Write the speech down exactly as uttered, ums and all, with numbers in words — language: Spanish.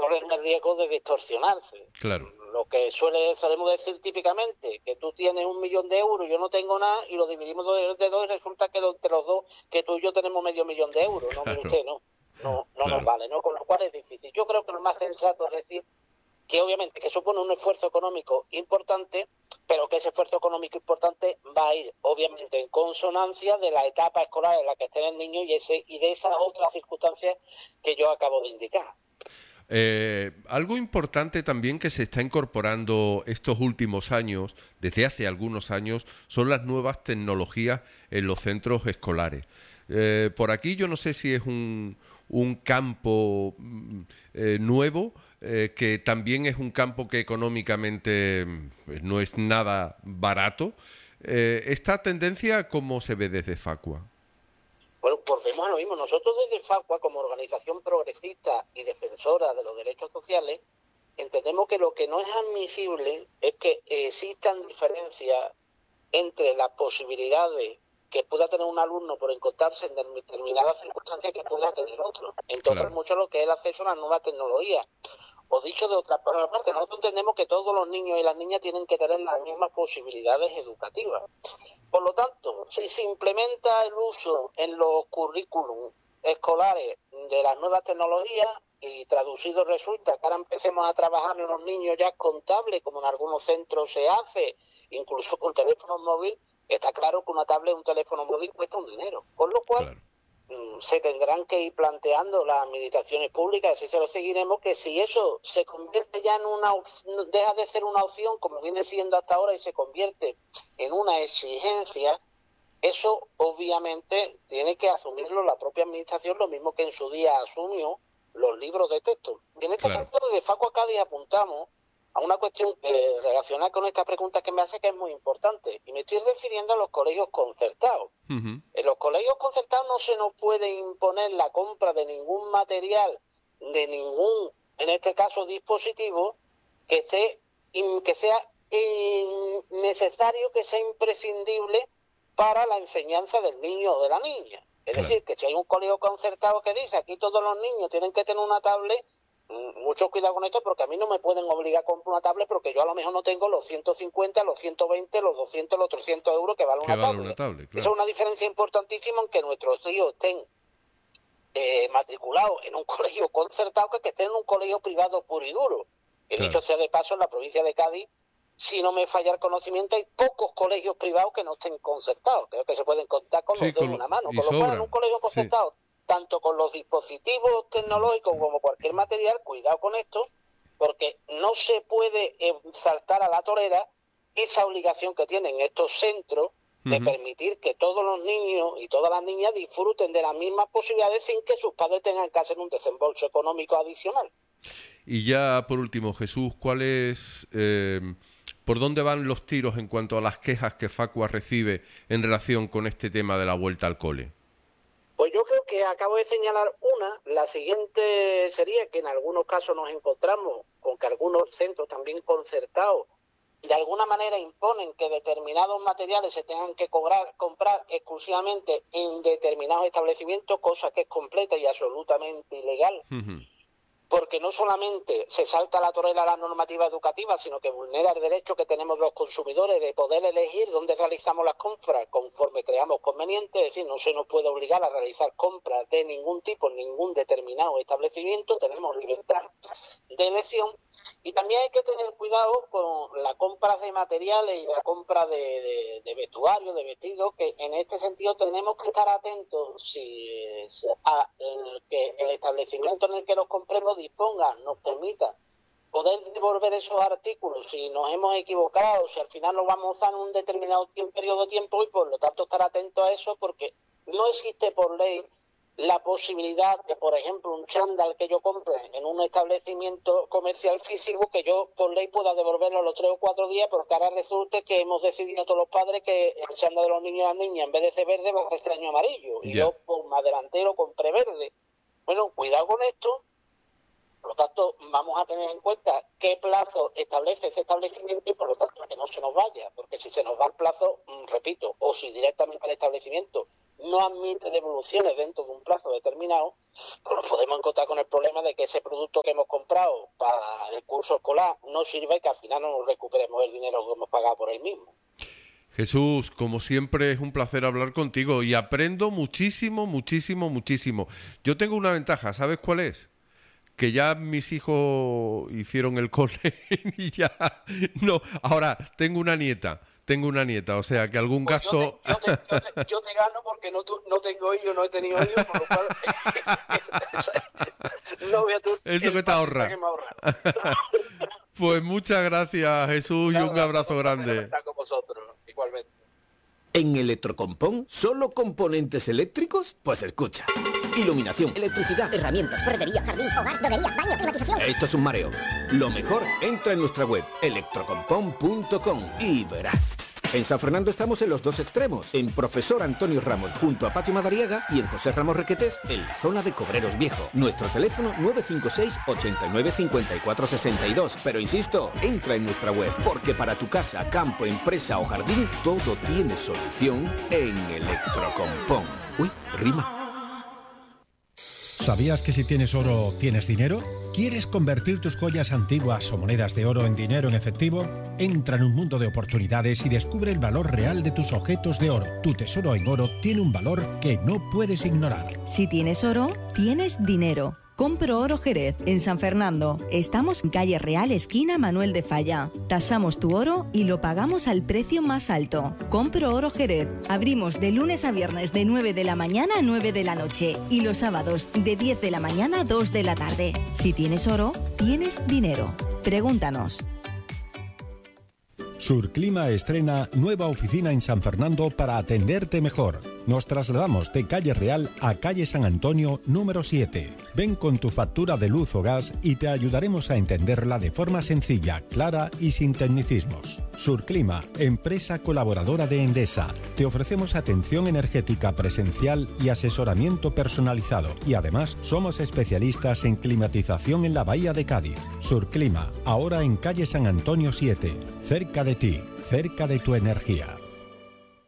corren el riesgo de distorsionarse. Claro. Lo que suele solemos decir típicamente, que tú tienes un millón de euros y yo no tengo nada, y lo dividimos de, de dos y resulta que lo, entre los dos, que tú y yo tenemos medio millón de euros. No, mire Claro, usted, no, no, no claro. nos vale, ¿no? Con lo cual es difícil. Yo creo que lo más sensato es decir que obviamente que supone un esfuerzo económico importante, pero que ese esfuerzo económico importante va a ir obviamente en consonancia de la etapa escolar en la que esté el niño y ese y de esas otras circunstancias que yo acabo de indicar. Eh, algo importante también que se está incorporando estos últimos años, desde hace algunos años, son las nuevas tecnologías en los centros escolares. Eh, por aquí yo no sé si es un, un campo mm, eh, nuevo, eh, que también es un campo que económicamente pues, no es nada barato. Eh, ¿Esta tendencia cómo se ve desde Facua? Bueno, volvemos a lo mismo. Nosotros desde Facua, como organización progresista y defensora de los derechos sociales, entendemos que lo que no es admisible es que existan diferencias entre las posibilidades que pueda tener un alumno por encontrarse en determinadas circunstancias que pueda tener otro. Entre otras Claro. mucho lo que es el acceso a las nuevas tecnologías. O dicho de otra parte, nosotros entendemos que todos los niños y las niñas tienen que tener las mismas posibilidades educativas. Por lo tanto, si se implementa el uso en los currículum escolares de las nuevas tecnologías, y traducido resulta que ahora empecemos a trabajar en los niños ya con tablet, como en algunos centros se hace, incluso con teléfonos móviles, está claro que una tablet, un teléfono móvil cuesta un dinero. Con lo cual, Claro. se tendrán que ir planteando las administraciones públicas, así se lo seguiremos, que si eso se convierte ya en una opción, deja de ser una opción como viene siendo hasta ahora y se convierte en una exigencia, eso obviamente tiene que asumirlo la propia administración, lo mismo que en su día asumió los libros de texto. Y en este Claro. sentido, desde Facua Cádiz apuntamos a una cuestión eh, relacionada con esta pregunta que me hace, que es muy importante, y me estoy refiriendo a los colegios concertados. Uh-huh. En los colegios concertados no se nos puede imponer la compra de ningún material, de ningún, en este caso, dispositivo, que esté, que sea necesario, que sea imprescindible para la enseñanza del niño o de la niña. Es Claro. decir, que si hay un colegio concertado que dice aquí todos los niños tienen que tener una tablet, mucho cuidado con esto, porque a mí no me pueden obligar a comprar una tablet porque yo a lo mejor no tengo los ciento cincuenta, los ciento veinte, los doscientos, los trescientos euros que vale ¿Qué una vale tablet. una tablet? Esa Claro. es una diferencia importantísima en que nuestros hijos estén eh, matriculados en un colegio concertado que que estén en un colegio privado puro y duro. Que Claro. dicho sea de paso, en la provincia de Cádiz, si no me falla el conocimiento, hay pocos colegios privados que no estén concertados. Creo que se pueden contar con Sí, los dedos con de lo- una mano. y Con lo cual, en sobran. un colegio Sí. concertado, tanto con los dispositivos tecnológicos como cualquier material, cuidado con esto, porque no se puede eh, saltar a la torera esa obligación que tienen estos centros de Uh-huh. permitir que todos los niños y todas las niñas disfruten de las mismas posibilidades sin que sus padres tengan que hacer un desembolso económico adicional. Y ya por último, Jesús, ¿cuál es, eh, por dónde van los tiros en cuanto a las quejas que Facua recibe en relación con este tema de la vuelta al cole? Pues yo creo que acabo de señalar una. La siguiente sería que en algunos casos nos encontramos con que algunos centros también concertados de alguna manera imponen que determinados materiales se tengan que cobrar, comprar exclusivamente en determinados establecimientos, cosa que es completa y absolutamente ilegal, Uh-huh. porque no solamente se salta la torera a la normativa educativa, sino que vulnera el derecho que tenemos los consumidores de poder elegir dónde realizamos las compras conforme creamos conveniente, es decir, no se nos puede obligar a realizar compras de ningún tipo en ningún determinado establecimiento, tenemos libertad de elección. Y también hay que tener cuidado con la compra de materiales y la compra de, de, de vestuario, de vestidos, que en este sentido tenemos que estar atentos si a el, que el establecimiento en el que los compremos disponga, nos permita poder devolver esos artículos si nos hemos equivocado, si al final nos vamos a usar en un determinado tiempo, periodo de tiempo, y por lo tanto estar atentos a eso, porque no existe por ley la posibilidad de, por ejemplo, un chándal que yo compre en un establecimiento comercial físico, que yo por ley pueda devolverlo a los tres o cuatro días, porque ahora resulte que hemos decidido todos los padres que el chándal de los niños y las niñas, en vez de ser verde, va a ser este año amarillo, y Ya. yo por más delantero compré verde. Bueno, cuidado con esto. Por lo tanto, vamos a tener en cuenta qué plazo establece ese establecimiento y por lo tanto que no se nos vaya, porque si se nos va el plazo, repito, o si directamente el establecimiento no admite devoluciones dentro de un plazo determinado, pues nos podemos encontrar con el problema de que ese producto que hemos comprado para el curso escolar no sirve y que al final no nos recuperemos el dinero que hemos pagado por el mismo. Jesús, como siempre es un placer hablar contigo y aprendo muchísimo, muchísimo, muchísimo. Yo tengo una ventaja, ¿sabes cuál es? Que ya mis hijos hicieron el cole y ya no. Ahora tengo una nieta, tengo una nieta, o sea que algún pues gasto. Yo te, yo, te, yo, te, yo te gano porque no, tu, no tengo hijos, no he tenido hijos, por lo cual no voy a tu, eso que te ahorra. Que me ahorra. Pues muchas gracias, Jesús, claro, y un abrazo grande. Estar con vosotros, igualmente. ¿En Electrocompón solo componentes eléctricos? Pues escucha. Iluminación, electricidad, herramientas, ferretería, jardín, hogar, droguería, baño, climatización. Esto es un mareo. Lo mejor, entra en nuestra web electrocompón punto com y verás. En San Fernando estamos en los dos extremos, en Profesor Antonio Ramos junto a Patio Madariaga y en José Ramos Requetés en la zona de Cobreros Viejo. Nuestro teléfono nueve cinco seis, ocho nueve cinco cuatro seis dos. Pero insisto, entra en nuestra web, porque para tu casa, campo, empresa o jardín, todo tiene solución en Electrocompón. Uy, rima. ¿Sabías que si tienes oro, tienes dinero? ¿Quieres convertir tus joyas antiguas o monedas de oro en dinero en efectivo? Entra en un mundo de oportunidades y descubre el valor real de tus objetos de oro. Tu tesoro en oro tiene un valor que no puedes ignorar. Si tienes oro, tienes dinero. Compro Oro Jerez, en San Fernando. Estamos en calle Real, esquina Manuel de Falla. Tasamos tu oro y lo pagamos al precio más alto. Compro Oro Jerez. Abrimos de lunes a viernes de nueve de la mañana a nueve de la noche y los sábados de diez de la mañana a dos de la tarde. Si tienes oro, tienes dinero. Pregúntanos. Surclima estrena nueva oficina en San Fernando para atenderte mejor. Nos trasladamos de calle Real a calle San Antonio número siete. Ven con tu factura de luz o gas y te ayudaremos a entenderla de forma sencilla, clara y sin tecnicismos. Surclima, empresa colaboradora de Endesa. Te ofrecemos atención energética presencial y asesoramiento personalizado. Y además somos especialistas en climatización en la Bahía de Cádiz. Surclima, ahora en calle San Antonio siete. Cerca de ti, cerca de tu energía.